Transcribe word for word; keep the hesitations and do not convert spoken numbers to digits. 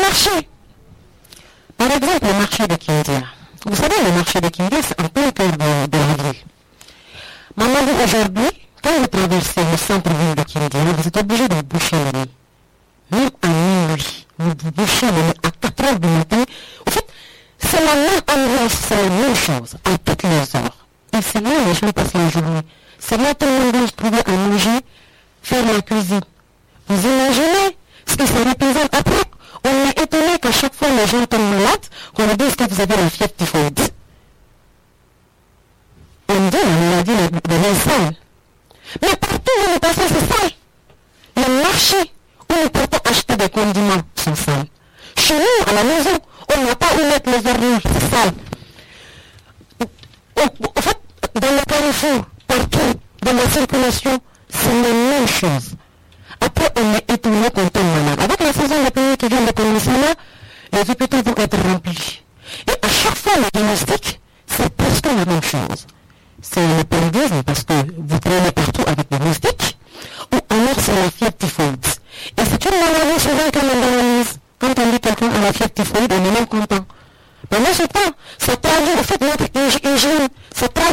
marché. Par exemple, le marché de Kindia. Vous savez, le marché de Kindia, c'est en plein cœur de, de la ville. Maman, vous, aujourd'hui, quand vous traversez le centre-ville de Kindia, vous êtes obligé de boucher le nez. Même à minuit, vous bouchez le nez à quatre heures du matin. En fait, c'est la même ambiance, c'est la même chose, à toutes les heures. Et c'est là les gens passent la journée. C'est là que tout le monde va se trouver à manger, faire la cuisine. Vous imaginez ce que ça représente. Après, on est étonné qu'à chaque fois les gens tombent malades, qu'on leur dise que vous avez la fièvre typhoïde. On dit la maladie de l'insane. Mais partout où nous passons, c'est sale. Le marché où nous partons acheter des condiments sont sales. Chez nous, à la maison, on n'a pas où mettre les vernis, c'est sale. En fait, dans le carrefour, partout, dans la circulation, c'est la même chose. Après, on est étonné qu'on tombe malade. Avec la saison des pays qui viennent de commencer là, les hôpitaux vont être remplis. Et à chaque fois, le diagnostic, c'est presque la même chose. C'est le paludisme parce que vous traînez partout avec des moustiques, ou alors c'est la fièvre typhoïde. Et c'est une maladie souvent que l'on analyse. Quand on dit quelqu'un a la fièvre typhoïde, on est même content. Pendant ce temps, ça traduit, en fait, notre hygiène, ça traduit